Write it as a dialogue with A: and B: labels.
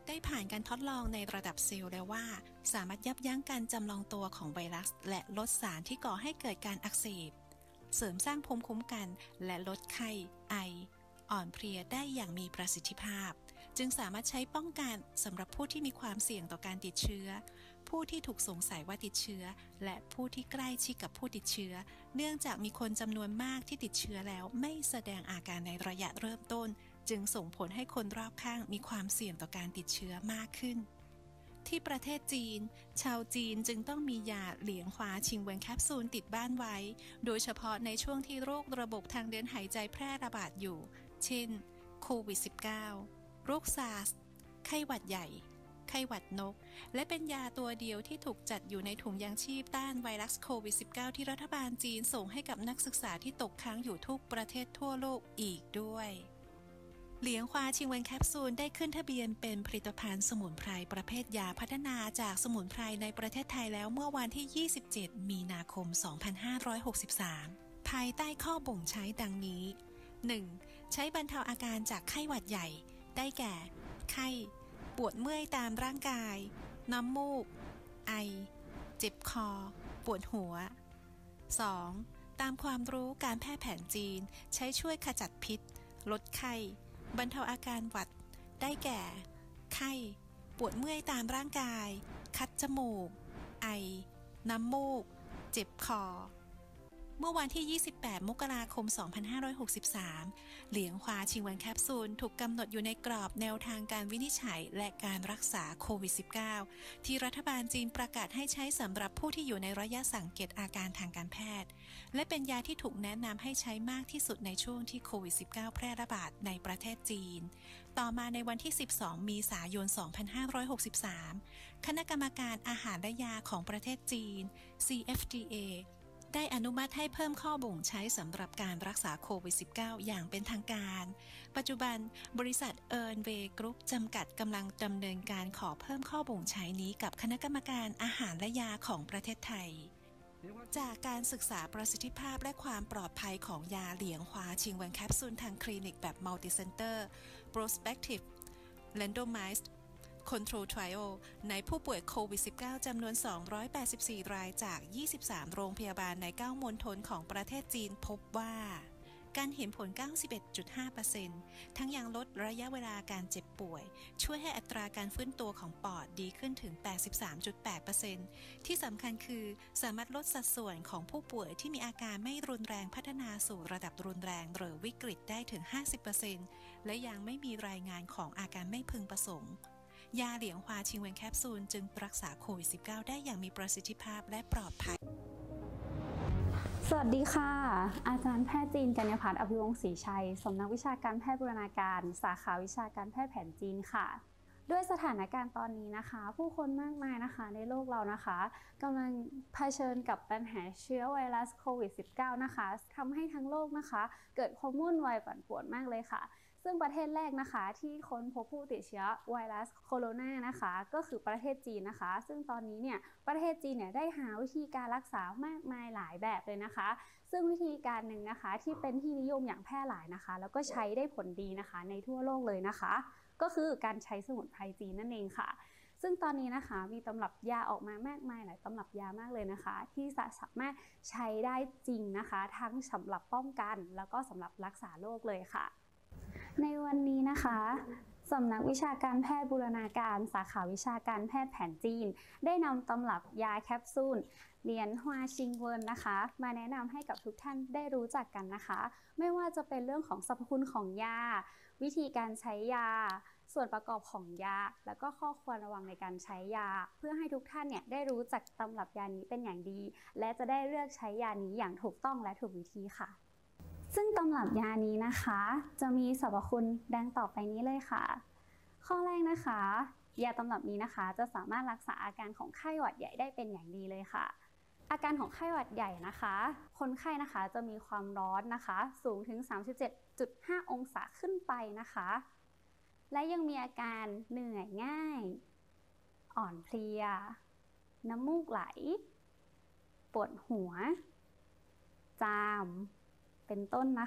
A: ได้ผ่านการทดลองในระดับเซลล์แล้วว่าสามารถยับยั้งการจำลองตัวของไวรัสและลดสารที่ก่อให้เกิดการอักเสบเสริมสร้างภูมิคุ้มกันและลดไข้ไออ่อนเพลียได้อย่างมีประสิทธิภาพจึงสามารถใช้ป้องกันสำหรับผู้ที่มีความเสี่ยงต่อการติดเชื้อผู้ที่ถูกสงสัยว่าติดเชื้อและผู้ที่ใกล้ชิดกับผู้ติดเชื้อเนื่องจากมีคนจำนวนมากที่ติดเชื้อแล้วไม่แสดงอาการในระยะเริ่มต้นจึงส่งผลให้คนรอบข้างมีความเสี่ยงต่อการติดเชื้อมากขึ้นที่ประเทศจีนชาวจีนจึงต้องมียาเหลียงฮวาชิงเวินแคปซูลติดบ้านไว้โดยเฉพาะในช่วงที่โรคระบบทางเดินหายใจแพร่ระบาดอยู่เช่นโควิด -19 โรคซาร์สไข้หวัดใหญ่ไข้หวัดนกและเป็นยาตัวเดียวที่ถูกจัดอยู่ในถุงยางชีพต้านไวรัสโควิด -19 ที่รัฐบาลจีนส่งให้กับนักศึกษาที่ตกค้างอยู่ทุกประเทศทั่วโลกอีกด้วยเหลียงฮวาชิงเวินแคปซูลได้ขึ้นทะเบียนเป็นผลิตภัณฑ์สมุนไพรประเภทยาพัฒนาจากสมุนไพรในประเทศไทยแล้วเมื่อวันที่ 27 มีนาคม 2563 ภายใต้ข้อบ่งใช้ดังนี้ 1. ใช้บรรเทาอาการจากไข้หวัดใหญ่ได้แก่ไข้ปวดเมื่อยตามร่างกายน้ำมูกไอเจ็บคอปวดหัว 2. ตามความรู้การแพทย์แผนจีนใช้ช่วยขจัดพิษลดไข้บรรเทาอาการหวัดได้แก่ไข้ปวดเมื่อยตามร่างกายคัดจมูกไอน้ำมูกเจ็บคอเมื่อวันที่ 28 มกราคม 2563 เหลียงฮวาชิงเวินแคปซูลถูกกำหนดอยู่ในกรอบแนวทางการวินิจฉัยและการรักษาโควิด -19 ที่รัฐบาลจีนประกาศให้ใช้สำหรับผู้ที่อยู่ในระยะสังเกตอาการทางการแพทย์และเป็นยาที่ถูกแนะนำให้ใช้มากที่สุดในช่วงที่โควิด -19 แพร่ระบาดในประเทศจีนต่อมาในวันที่ 12 เมษายน 2563 คณะกรรมการอาหารและยาของประเทศจีน CFDAได้อนุมัติให้เพิ่มข้อบ่งใช้สำหรับการรักษาโควิด -19 อย่างเป็นทางการ ปัจจุบันบริษัทเอิร์นเวย์กรุ๊ปจำกัดกำลังดำเนินการขอเพิ่มข้อบ่งใช้นี้กับคณะกรรมการอาหารและยาของประเทศไทย จากการศึกษาประสิทธิภาพและความปลอดภัยของยาเหลียงฮวาชิงเวินแคปซูลทางคลินิกแบบ Multicenter Prospective Randomized Control Trial ในผู้ป่วยโควิด -19 จำนวน 284 รายจาก 23 โรงพยาบาลใน 9 มณฑลของประเทศจีนพบว่าการเห็นผล 91.5% ทั้งยังลดระยะเวลาการเจ็บป่วยช่วยให้อัตราการฟื้นตัวของปอดดีขึ้นถึง 83.8% ที่สำคัญคือสามารถลดสัดส่วนของผู้ป่วยที่มีอาการไม่รุนแรงพัฒนาสู่ระดับรุนแรงหรือวิกฤตได้ถึง 50% และยังไม่มีรายงานของอาการไม่พึงประสงค์ยาเหลียงฮวาชิงเวินแคปซูลจึงรักษาโควิด -19 ได้อย่างมีประสิทธิภาพและปลอดภัย
B: สวัสดีค่ะอาจารย์แพทย์จีนกัญญพัฒน์อภิวงศ์ศรีชัยสำนักวิชาการแพทย์บูรณาการสาขาวิชาการแพทย์แผนจีนค่ะด้วยสถานการณ์ตอนนี้นะคะผู้คนมากมายนะคะในโลกเรานะคะกำลังเผชิญกับปัญหาเชื้อไวรัสโควิด -19 นะคะทำให้ทั้งโลกนะคะเกิดความวุ่นวายปั่นป่วนมากเลยค่ะซึ่งประเทศแรกนะคะที่ค้นพบผู้ติดเชื้อไวรัสโคโรนานะคะก็คือประเทศจีนนะคะซึ่งตอนนี้เนี่ยประเทศจีนเนี่ยได้หาวิธีการรักษามากมายหลายแบบเลยนะคะซึ่งวิธีการหนึ่งนะคะที่เป็นที่นิยมอย่างแพร่หลายนะคะแล้วก็ใช้ได้ผลดีนะคะในทั่วโลกเลยนะคะก็คือการใช้สมุนไพรจีนนั่นเองค่ะซึ่งตอนนี้นะคะมีตำรับยาออกมามากมายหลายตำรับยามากเลยนะคะที่สามารถใช้ได้จริงนะคะทั้งสำหรับป้องกันแล้วก็สำหรับรักษาโรคเลยค่ะในวันนี้นะคะสำนักวิชาการแพทย์บูรณาการสาขาวิชาการแพทย์แผนจีนได้นำตำรับยาแคปซูลเหลียนฮวาชิงเวินนะคะมาแนะนำให้กับทุกท่านได้รู้จักกันนะคะไม่ว่าจะเป็นเรื่องของสรรพคุณของยาวิธีการใช้ยาส่วนประกอบของยาแล้วก็ข้อควรระวังในการใช้ยาเพื่อให้ทุกท่านเนี่ยได้รู้จักตำรับยานี้เป็นอย่างดีและจะได้เลือกใช้ยานี้อย่างถูกต้องและถูกวิธีค่ะซึ่งตำรับยานี้นะคะจะมีสรรพคุณดังต่อไปนี้เลยค่ะข้อแรกนะคะยาตำรับนี้นะคะจะสามารถรักษาอาการของไข้หวัดใหญ่ได้เป็นอย่างดีเลยค่ะอาการของไข้หวัดใหญ่นะคะคนไข้นะคะจะมีความร้อนนะคะสูงถึง 37.5 องศาขึ้นไปนะคะและยังมีอาการเหนื่อยง่ายอ่อนเพลียน้ำมูกไหลปวดหัวจามเป็นต้นนะ